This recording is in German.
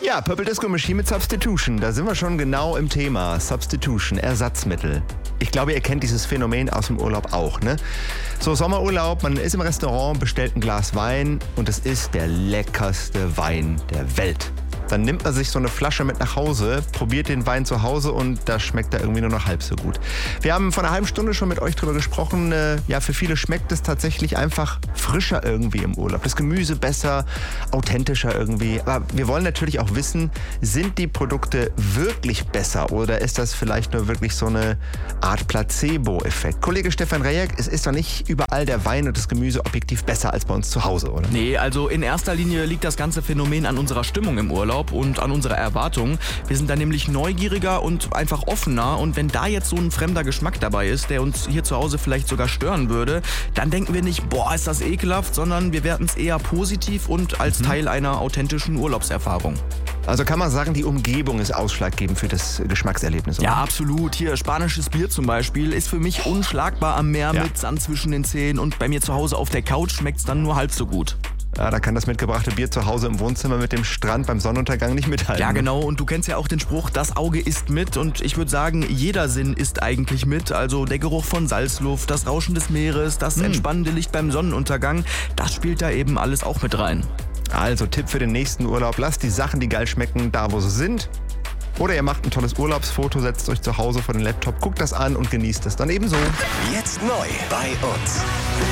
Ja, Purple Disco Machine mit Substitution. Da sind wir schon genau im Thema. Substitution, Ersatzmittel. Ich glaube, ihr kennt dieses Phänomen aus dem Urlaub auch, ne? So, Sommerurlaub, man ist im Restaurant, bestellt ein Glas Wein und es ist der leckerste Wein der Welt. Dann nimmt man sich so eine Flasche mit nach Hause, probiert den Wein zu Hause und da schmeckt er irgendwie nur noch halb so gut. Wir haben vor einer halben Stunde schon mit euch drüber gesprochen. Ja, für viele schmeckt es tatsächlich einfach frischer irgendwie im Urlaub. Das Gemüse besser, authentischer irgendwie. Aber wir wollen natürlich auch wissen, sind die Produkte wirklich besser oder ist das vielleicht nur wirklich so eine Art Placebo-Effekt? Kollege Stefan Rejek, es ist doch nicht überall der Wein und das Gemüse objektiv besser als bei uns zu Hause, oder? Nee, also in erster Linie liegt das ganze Phänomen an unserer Stimmung im Urlaub und an unserer Erwartung. Wir sind da nämlich neugieriger und einfach offener und wenn da jetzt so ein fremder Geschmack dabei ist, der uns hier zu Hause vielleicht sogar stören würde, dann denken wir nicht, boah, ist das ekelhaft, sondern wir werten es eher positiv und als Teil einer authentischen Urlaubserfahrung. Also kann man sagen, die Umgebung ist ausschlaggebend für das Geschmackserlebnis, oder? Ja, absolut. Hier, spanisches Bier zum Beispiel ist für mich unschlagbar am Meer mit Sand zwischen den Zähnen und bei mir zu Hause auf der Couch schmeckt es dann nur halb so gut. Ja, da kann das mitgebrachte Bier zu Hause im Wohnzimmer mit dem Strand beim Sonnenuntergang nicht mithalten. Ja, genau. Und du kennst ja auch den Spruch, das Auge isst mit. Und ich würde sagen, jeder Sinn isst eigentlich mit. Also der Geruch von Salzluft, das Rauschen des Meeres, das entspannende Licht beim Sonnenuntergang, das spielt da eben alles auch mit rein. Also Tipp für den nächsten Urlaub, lasst die Sachen, die geil schmecken, da wo sie sind. Oder ihr macht ein tolles Urlaubsfoto, setzt euch zu Hause vor den Laptop, guckt das an und genießt es dann ebenso. Jetzt neu bei uns.